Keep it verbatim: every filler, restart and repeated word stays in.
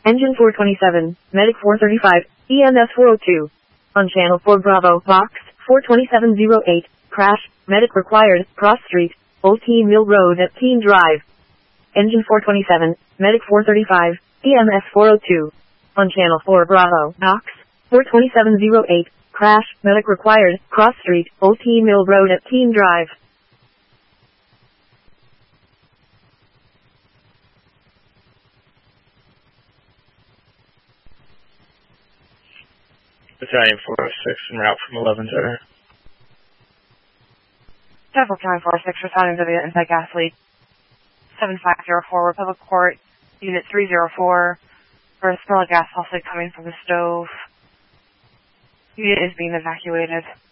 Engine four twenty-seven, Medic four thirty-five, E M S four oh two. On Channel four Bravo, Box four twenty-seven oh eight, crash, Medic required, cross street, Old Teen Mill Road at Teen Drive. Engine four twenty-seven, Medic four thirty-five, E M S four oh two. On Channel four Bravo, Box four twenty-seven oh eight, crash, Medic required, cross street, Old Teen Mill Road at Teen Drive. Battalion four oh six en route from eleven Center. Central County four oh six responding to the anti-gas leak. seven five zero four Republic Court, Unit three oh four, for a smell of gas possibly coming from the stove. Unit is being evacuated.